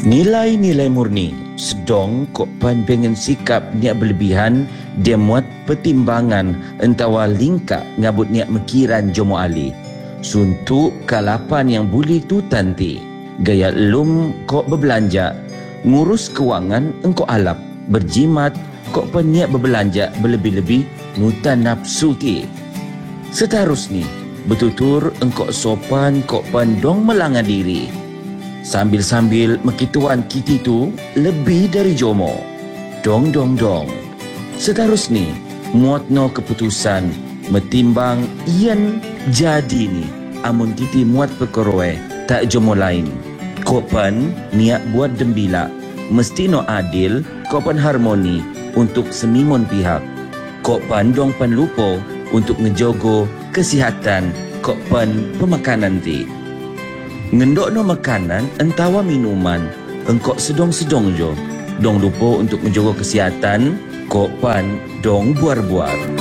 Nilai-nilai murni sedong kok pan pengen sikap niat berlebihan dia muat pertimbangan entawa lingkak ngabut niat mekiran jomo ali. Suntuk kalapan yang boleh tu tanti. Gaya lum kok berbelanja, ngurus kewangan engkau alap, berjimat kok pan niat berbelanja berlebih-lebih ngutan nafsu ti. Seterusnya, betutur engkau sopan kok pan dong melanggar diri. Sambil-sambil mekituan kiti tu lebih dari jomo. Dong. Seterusnya, muatno keputusan metimbang ian jadi ni amun kiti muat perkoroe tak jomo lain. Kopan niat buat dembila, mesti no adil, kopan harmoni untuk semimon pihak. Kopan dong pan lupo untuk ngejogo kesihatan kopan pemakanan ti. Ngendok no makanan entawa minuman engkau sedong-sedong jo. Dong lupa untuk menjaga kesihatan, kok pan dong buar-buar.